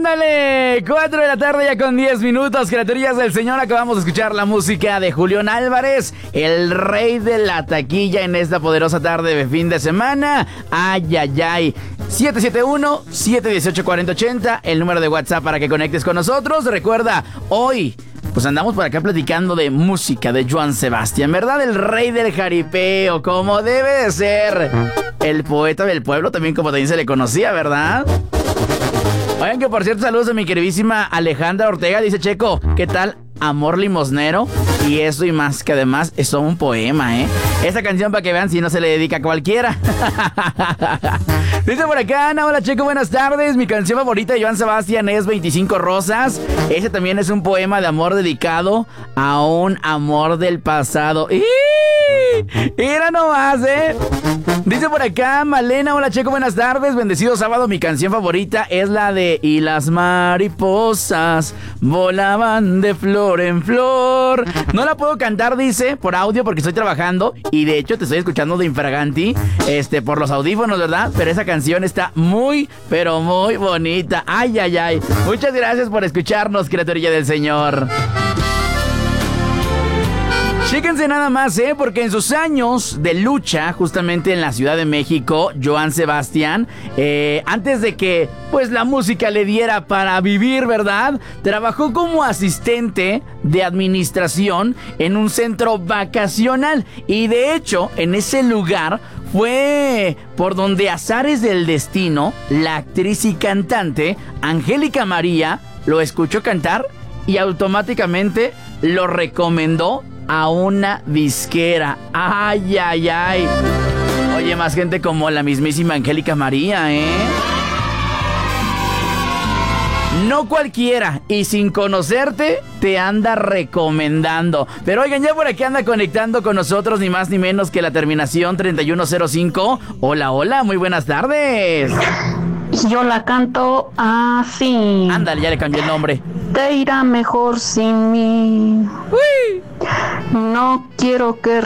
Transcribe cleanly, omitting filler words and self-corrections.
Ándale, 4 de la tarde ya con 10 minutos, criaturillas del Señor. Acabamos de escuchar la música de Julián Álvarez, el rey de la taquilla en esta poderosa tarde de fin de semana. Ay, ay, ay. 771-718-4080, el número de WhatsApp para que conectes con nosotros. Recuerda, hoy pues andamos por acá platicando de música de Joan Sebastián, ¿verdad? El rey del jaripeo, como debe de ser. El poeta del pueblo, también como también se le conocía, ¿verdad? Oigan, que por cierto, saludos a mi queridísima Alejandra Ortega. Dice: Checo, ¿qué tal? Amor limosnero. Y eso y más, que además es todo un poema, ¿eh? Esta canción, para que vean, si no se le dedica a cualquiera. Dice por acá Ana: hola Checo, buenas tardes. Mi canción favorita de Joan Sebastián es 25 Rosas. Ese también es un poema de amor dedicado a un amor del pasado. ¡Y! Mira nomás, ¿eh? Dice por acá Malena: hola Checo, buenas tardes. Bendecido sábado. Mi canción favorita es la de Y las mariposas volaban de flor en flor. No la puedo cantar, dice, por audio porque estoy trabajando. Y de hecho te estoy escuchando de infraganti, por los audífonos, ¿verdad? Pero esa canción está muy, pero muy bonita. Ay, ay, ay. Muchas gracias por escucharnos, criaturilla del Señor. Chéquense nada más, porque en sus años de lucha, justamente en la Ciudad de México, Joan Sebastián, antes de que pues la música le diera para vivir, ¿verdad?, trabajó como asistente de administración en un centro vacacional. Y de hecho, en ese lugar fue por donde azares del destino, la actriz y cantante Angélica María lo escuchó cantar y automáticamente lo recomendó a una disquera. Ay, ay, ay. Oye, más gente como la mismísima Angélica María, ¿eh? No cualquiera, y sin conocerte, te anda recomendando. Pero oigan, ya por aquí anda conectando con nosotros ni más ni menos que la terminación 3105. Hola, hola, muy buenas tardes. Yo la canto así. Ándale, ya le cambié el nombre. Te irá mejor sin mí. Uy. No quiero que